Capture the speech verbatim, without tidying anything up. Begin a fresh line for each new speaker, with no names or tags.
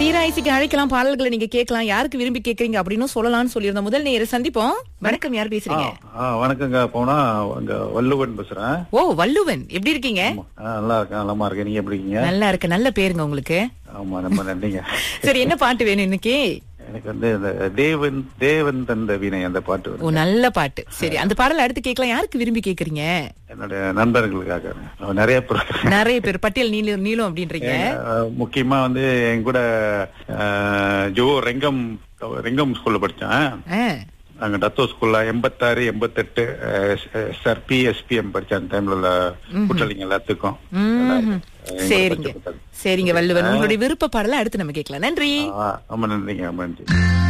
தீராயிசிக்கு அழைக்கலாம், பாடல்களை நீங்க கேட்கலாம், யாருக்கு விரும்பி கேக்குறீங்க அப்படின்னு சொல்லலாம்னு சொல்லியிருந்தோம். முதல் நேர சந்திப்போம். வணக்கம், யார் பேசுறீங்க?
ஆ, வணக்கங்க. போனா அங்க வள்ளுவன் பேசுறேன்.
ஓ, வள்ளுவன், எப்படி இருக்கீங்க?
ஆ, நல்லா இருக்கேன், நலமா இருக்கேன். நீங்க எப்படி இருக்கீங்க?
நல்லா இருக்கு. நல்ல பேருங்க உங்களுக்கு.
ஆமா, ரொம்ப நன்றிங்க.
சரி, என்ன பாட்டு வேணும் இன்னைக்கு?
எனக்கு வந்து இந்த தேவன் தேவன் தந்த வீணை அந்த பாட்டு
ஓ,
வருது.
நல்ல பாட்டு. சரி, அந்த பாடலை அடுத்து கேட்கலாம். யாருக்கு விரும்பி கேக்குறீங்க?
என்னுடைய நண்பர்களுக்காக. நிறைய பேர்
நிறைய பேர், பட்டியல் நீளம் நீளம் அப்படின்றீங்க.
அஹ், முக்கியமா வந்து என் கூட அஹ், ஜோ ரெங்கம் ரெங்கம் ஸ்கூல்ல படிச்சேன்.
ஆ,
அங்க டத்தோ ஸ்கூல்ல எண்பத்தாறு எண்பத்தெட்டு சார் பிஎஸ்பிஎம் படிச்ச அந்த டைம்ல குற்றலிங்க எல்லாத்துக்கும்.
ம், சரிங்க
படிச்ச புத்தகம்.
சரிங்க வள்ளுவன், உங்களுடைய விருப்ப பாடலை அடுத்து நம்ம கேட்கலாம். நன்றி.
ஆ, ரொம்ப நன்றிங்க, ரொம்ப நன்றி.